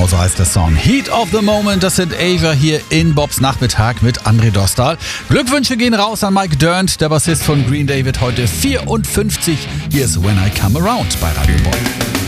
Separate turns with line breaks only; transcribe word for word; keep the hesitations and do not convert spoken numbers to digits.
so heißt der Song. Heat of the Moment, das sind Ava hier in Bobs Nachmittag mit André Dostal. Glückwünsche gehen raus an Mike Dirnt, der Bassist von Green Day wird heute vierundfünfzig. Hier ist When I Come Around bei Radio Bob.